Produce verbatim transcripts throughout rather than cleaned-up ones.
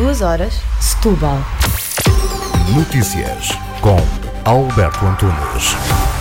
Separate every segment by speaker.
Speaker 1: duas horas, Setúbal.
Speaker 2: Notícias com Alberto Antunes.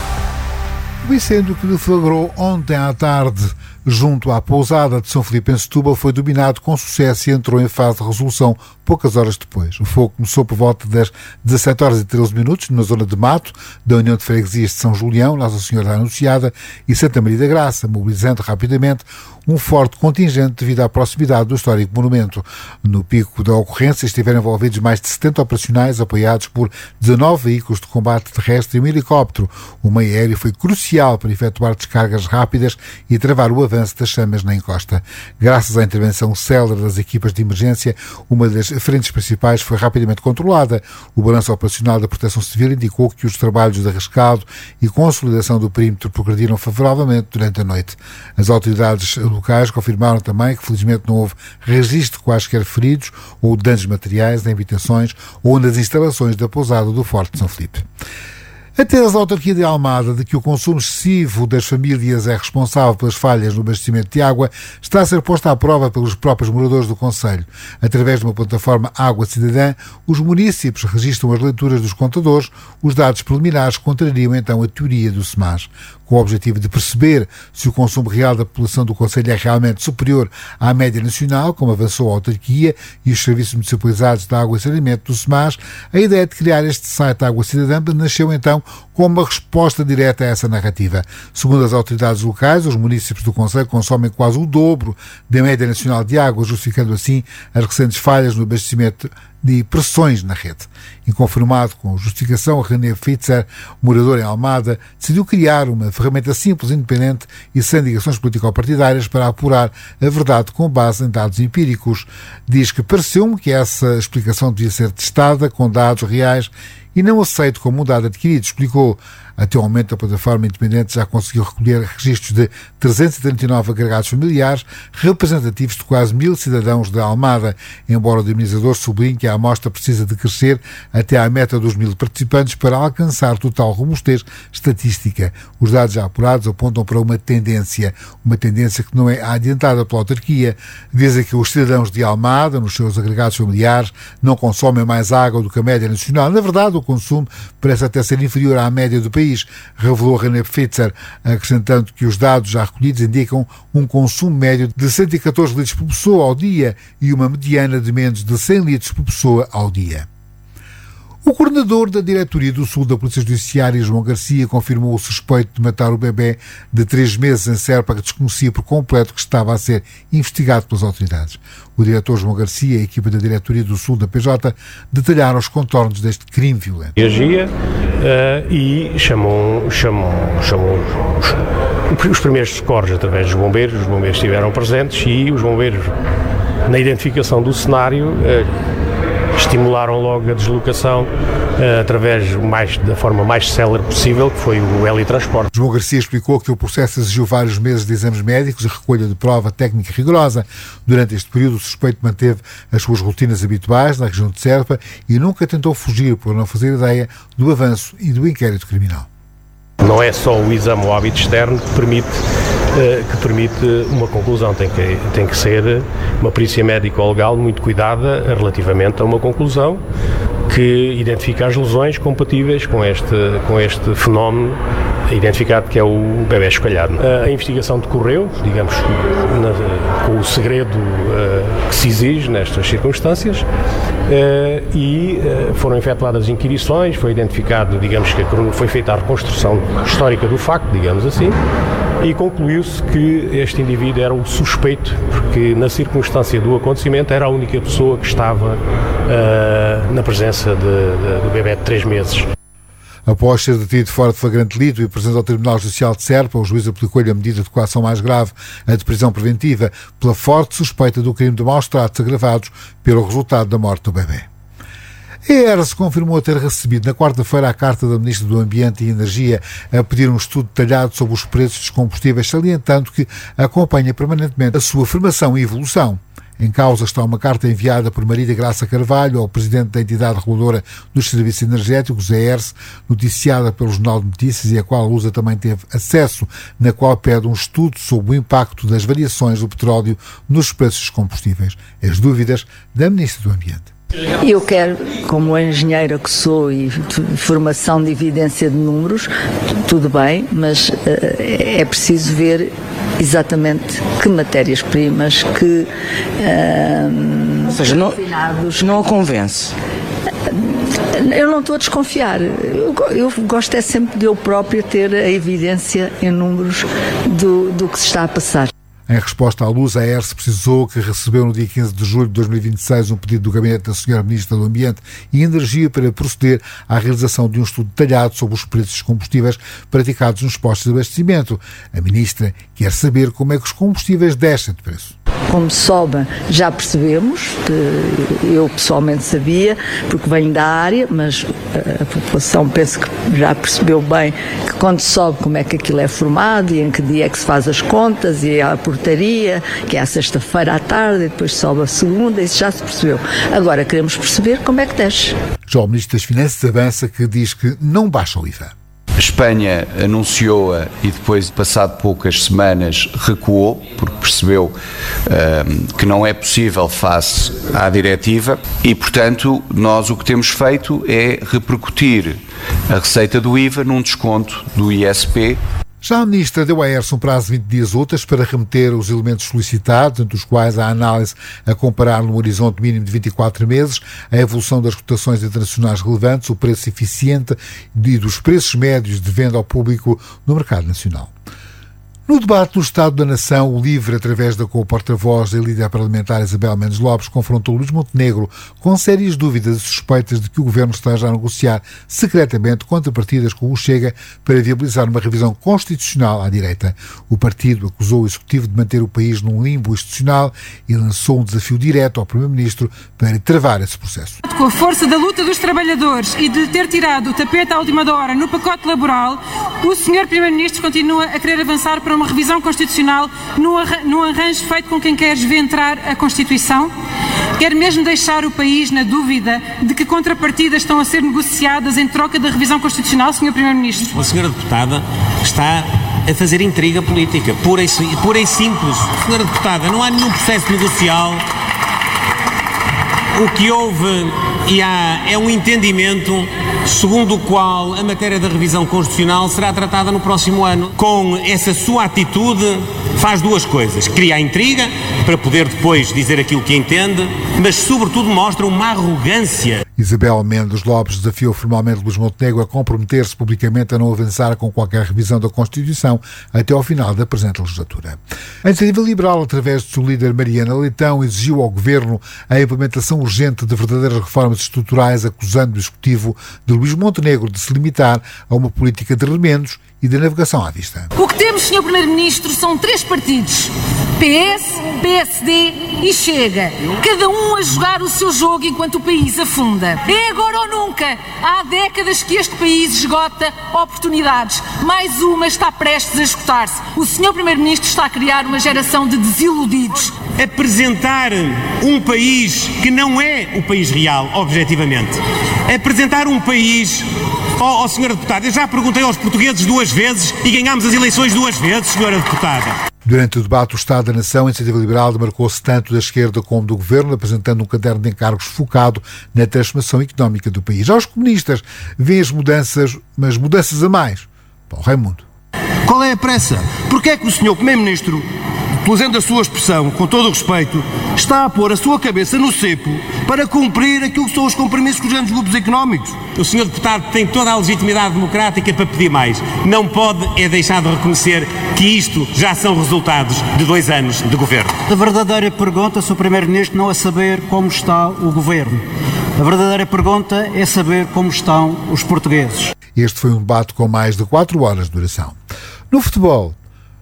Speaker 3: O incêndio que deflagrou ontem à tarde junto à pousada de São Filipe em Setúbal foi dominado com sucesso e entrou em fase de resolução poucas horas depois. O fogo começou por volta das dezassete horas e treze minutos na zona de Mato da União de Freguesias de São Julião, Nossa Senhora da Anunciada e Santa Maria da Graça, mobilizando rapidamente um forte contingente devido à proximidade do histórico monumento. No pico da ocorrência estiveram envolvidos mais de setenta operacionais apoiados por dezanove veículos de combate terrestre e um helicóptero. O meio aéreo foi crucial para efetuar descargas rápidas e travar o avanço das chamas na encosta. Graças à intervenção célere das equipas de emergência, uma das frentes principais foi rapidamente controlada. O balanço operacional da Proteção Civil indicou que os trabalhos de rescaldo e consolidação do perímetro progrediram favoravelmente durante a noite. As autoridades locais confirmaram também que felizmente não houve registro de quaisquer feridos ou danos materiais em habitações ou nas instalações da pousada do Forte de São Filipe. A tese da autarquia de Almada de que o consumo excessivo das famílias é responsável pelas falhas no abastecimento de água está a ser posta à prova pelos próprios moradores do concelho. Através de uma plataforma Água Cidadã, os municípios registram as leituras dos contadores. Os dados preliminares contrariam então a teoria do SEMAS. Com o objetivo de perceber se o consumo real da população do concelho é realmente superior à média nacional, como avançou a autarquia e os serviços municipalizados de água e saneamento do SEMAS, a ideia de criar este site Água Cidadã nasceu então como uma resposta direta a essa narrativa. Segundo as autoridades locais, os municípios do concelho consomem quase o dobro da média nacional de água, justificando assim as recentes falhas no abastecimento de pressões na rede. Inconformado com a justificação, René Fitzer, morador em Almada, decidiu criar uma ferramenta simples, independente e sem ligações político-partidárias para apurar a verdade com base em dados empíricos. Diz que pareceu-me que essa explicação devia ser testada com dados reais e não aceito como um dado adquirido, explicou. Até o momento, a plataforma independente já conseguiu recolher registros de trezentos e trinta e nove agregados familiares, representativos de quase mil cidadãos da Almada, embora o dinamizador sublinhe que a amostra precisa de crescer até à meta dos mil participantes para alcançar total robustez estatística. Os dados já apurados apontam para uma tendência, uma tendência que não é adiantada pela autarquia. Dizem que os cidadãos de Almada, nos seus agregados familiares, não consomem mais água do que a média nacional. Na verdade, o consumo parece até ser inferior à média do país, revelou René Fitzer, acrescentando que os dados já recolhidos indicam um consumo médio de cento e catorze litros por pessoa ao dia e uma mediana de menos de cem litros por pessoa ao dia. O coordenador da Diretoria do Sul da Polícia Judiciária, João Garcia, confirmou o suspeito de matar o bebê de três meses em Serpa, que desconhecia por completo que estava a ser investigado pelas autoridades. O diretor João Garcia e a equipa da Diretoria do Sul da P J detalharam os contornos deste crime violento.
Speaker 4: Reagia uh, e chamou, chamou, chamou os, os primeiros socorros através dos bombeiros. Os bombeiros estiveram presentes e os bombeiros, na identificação do cenário, uh, estimularam logo a deslocação uh, através mais, da forma mais célere possível, que foi o helitransporte.
Speaker 3: João Garcia explicou que o processo exigiu vários meses de exames médicos e recolha de prova técnica rigorosa. Durante este período, o suspeito manteve as suas rotinas habituais na região de Serpa e nunca tentou fugir por não fazer ideia do avanço e do inquérito criminal.
Speaker 4: Não é só o exame ou hábito externo que permite, uh, que permite uma conclusão, tem que, tem que ser uma perícia médica ou legal muito cuidada relativamente a uma conclusão que identifica as lesões compatíveis com este, com este fenómeno identificado, que é o bebé esqualhado. A investigação decorreu, digamos, na, com o segredo uh, que se exige nestas circunstâncias, uh, e uh, foram efetuadas inquirições, foi identificado, digamos, que foi feita a reconstrução histórica do facto, digamos assim, e concluiu-se que este indivíduo era o suspeito, porque na circunstância do acontecimento era a única pessoa que estava uh, na presença de, de, do bebé de três meses.
Speaker 3: Após ser detido fora de flagrante delito e presente ao Tribunal Judicial de Serpa, o juiz aplicou-lhe a medida de coação mais grave, a de prisão preventiva, pela forte suspeita do crime de maus tratos agravados pelo resultado da morte do bebê. A E R S confirmou ter recebido na quarta-feira a carta da Ministra do Ambiente e Energia a pedir um estudo detalhado sobre os preços dos combustíveis, salientando que acompanha permanentemente a sua formação e evolução. Em causa está uma carta enviada por Maria Graça Carvalho ao presidente da entidade reguladora dos serviços energéticos, a E R S, noticiada pelo Jornal de Notícias e a qual a Lusa também teve acesso, na qual pede um estudo sobre o impacto das variações do petróleo nos preços dos combustíveis. As dúvidas da Ministra do Ambiente.
Speaker 1: Eu quero, como engenheira que sou e formação de evidência de números, tudo bem, mas uh, é preciso ver exatamente que matérias-primas, que... Uh,
Speaker 5: Ou seja, não, não a convence.
Speaker 1: Eu não estou a desconfiar. Eu, eu gosto é sempre de eu própria ter a evidência em números do, do que se está a passar.
Speaker 3: Em resposta à Luz, a E R S precisou que recebeu no dia quinze de julho de dois mil e vinte e seis um pedido do gabinete da senhora Ministra do Ambiente e Energia para proceder à realização de um estudo detalhado sobre os preços dos combustíveis praticados nos postos de abastecimento. A Ministra quer saber como é que os combustíveis descem de preço.
Speaker 1: Como sobe, já percebemos, eu pessoalmente sabia, porque venho da área, mas a população penso que já percebeu bem que quando sobe como é que aquilo é formado e em que dia é que se faz as contas e a portaria, que é a sexta-feira à tarde e depois sobe a segunda, isso já se percebeu. Agora queremos perceber como é que desce.
Speaker 3: Já o Ministro das Finanças avança que diz que não baixa o I V A.
Speaker 6: A Espanha anunciou-a e depois, passado poucas semanas, recuou, porque percebeu um, que não é possível face à diretiva e, portanto, nós o que temos feito é repercutir a receita do I V A num desconto do I S P.
Speaker 3: Já a Ministra deu à E R S um prazo de vinte dias úteis para remeter os elementos solicitados, entre os quais a análise a comparar num horizonte mínimo de vinte e quatro meses a evolução das cotações internacionais relevantes, o preço eficiente e dos preços médios de venda ao público no mercado nacional. No debate do Estado da Nação, o LIVRE, através da co-porta-voz da líder parlamentar Isabel Mendes Lopes, confrontou Luís Montenegro com sérias dúvidas e suspeitas de que o Governo esteja a negociar secretamente contrapartidas com o Chega para viabilizar uma revisão constitucional à direita. O partido acusou o Executivo de manter o país num limbo institucional e lançou um desafio direto ao Primeiro-Ministro para travar esse processo.
Speaker 7: Com a força da luta dos trabalhadores e de ter tirado o tapete à última hora no pacote laboral, o senhor Primeiro-Ministro continua a querer avançar para uma revisão constitucional no, arran- no arranjo feito com quem quer desventrar a Constituição? Quer mesmo deixar o país na dúvida de que contrapartidas estão a ser negociadas em troca da revisão constitucional, senhor Primeiro-Ministro?
Speaker 8: A senhora deputada está a fazer intriga política, pura e, pura e simples. Senhora deputada, não há nenhum processo negocial. O que houve e há é um entendimento segundo o qual a matéria da revisão constitucional será tratada no próximo ano. Com essa sua atitude faz duas coisas: cria a intriga para poder depois dizer aquilo que entende, mas sobretudo mostra uma arrogância.
Speaker 3: Isabel Mendes Lopes desafiou formalmente Luís Montenegro a comprometer-se publicamente a não avançar com qualquer revisão da Constituição até ao final da presente legislatura. A Iniciativa Liberal, através de seu líder Mariana Leitão, exigiu ao Governo a implementação urgente de verdadeiras reformas estruturais, acusando o Executivo de Luís Montenegro de se limitar a uma política de remendos e de navegação à vista.
Speaker 7: O que temos, senhor Primeiro-Ministro, são três partidos: P S, P S D e Chega, cada um a jogar o seu jogo enquanto o país afunda. É agora ou nunca. Há décadas que este país esgota oportunidades. Mais uma está prestes a esgotar-se. O senhor Primeiro-Ministro está a criar uma geração de desiludidos.
Speaker 8: Apresentar um país que não é o país real, objetivamente. Apresentar um país... Ó, oh, senhora deputada, eu já perguntei aos portugueses duas vezes e ganhámos as eleições duas vezes, senhora deputada.
Speaker 3: Durante o debate do Estado da Nação, a Iniciativa Liberal demarcou-se tanto da esquerda como do Governo, apresentando um caderno de encargos focado na transformação económica do país. Já os comunistas veem as mudanças, mas mudanças a mais. Paulo Raimundo.
Speaker 9: Qual é a pressa? Porquê é que o senhor Primeiro-Ministro, utilizando a sua expressão, com todo o respeito, está a pôr a sua cabeça no cepo para cumprir aquilo que são os compromissos com os grandes grupos económicos?
Speaker 8: O senhor deputado tem toda a legitimidade democrática para pedir mais. Não pode é deixar de reconhecer que isto já são resultados de dois anos de governo.
Speaker 10: A verdadeira pergunta, senhor Primeiro-Ministro, não é saber como está o governo. A verdadeira pergunta é saber como estão os portugueses.
Speaker 3: Este foi um debate com mais de quatro horas de duração. No futebol,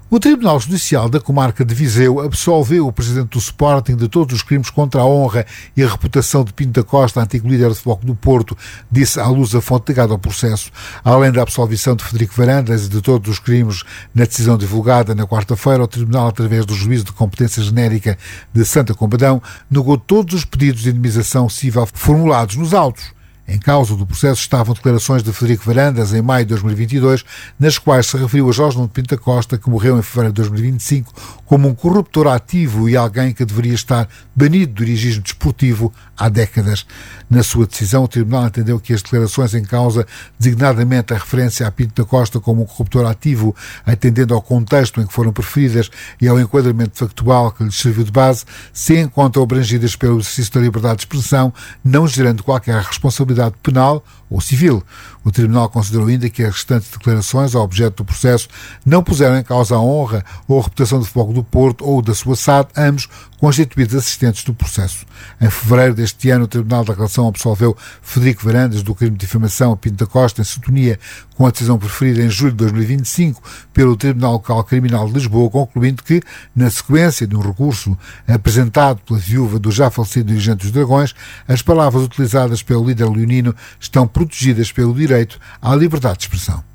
Speaker 3: O Tribunal Judicial da Comarca de Viseu absolveu o presidente do Sporting de todos os crimes contra a honra e a reputação de Pinto da Costa, antigo líder de Futebol Clube do Porto, disse à luz a fonte ligada ao processo. Além da absolvição de Frederico Varandas e de todos os crimes na decisão divulgada na quarta-feira, o Tribunal, através do Juízo de Competência Genérica de Santa Combadão, negou todos os pedidos de indemnização civil formulados nos autos. Em causa do processo estavam declarações de Frederico Varandas em maio de dois mil e vinte e dois, nas quais se referiu a Jorge Nuno Pinto da Costa, que morreu em fevereiro de dois mil e vinte e cinco, como um corruptor ativo e alguém que deveria estar banido do dirigismo desportivo há décadas. Na sua decisão, o Tribunal entendeu que as declarações em causa, designadamente a referência a Pinto da Costa como um corruptor ativo, atendendo ao contexto em que foram preferidas e ao enquadramento factual que lhes serviu de base, se encontram abrangidas pelo exercício da liberdade de expressão, não gerando qualquer responsabilidade penal ou civil. O Tribunal considerou ainda que as restantes declarações ao objeto do processo não puseram em causa a honra ou a reputação do Futebol do Porto ou da sua S A D, ambos constituídos assistentes do processo. Em fevereiro deste ano, o Tribunal da Relação absolveu Frederico Varandas do crime de difamação a Pinto da Costa, em sintonia com a decisão preferida em julho de dois mil e vinte e cinco pelo Tribunal Local Criminal de Lisboa, concluindo que, na sequência de um recurso apresentado pela viúva do já falecido dirigente dos Dragões, as palavras utilizadas pelo líder leonino estão protegidas pelo direito à liberdade de expressão.